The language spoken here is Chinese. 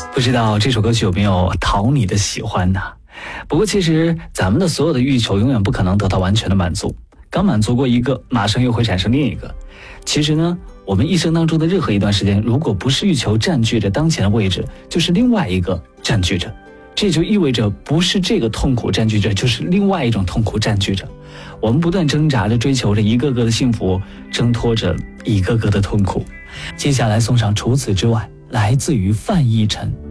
不知道这首歌曲有没有讨你的喜欢呢？不过其实咱们的所有的欲求永远不可能得到完全的满足，刚满足过一个，马上又会产生另一个。其实呢，我们一生当中的任何一段时间，如果不是欲求占据着当前的位置，就是另外一个占据着。这就意味着不是这个痛苦占据着，就是另外一种痛苦占据着。我们不断挣扎着追求着一个个的幸福，挣脱着一个个的痛苦。接下来送上除此之外，来自于范逸臣。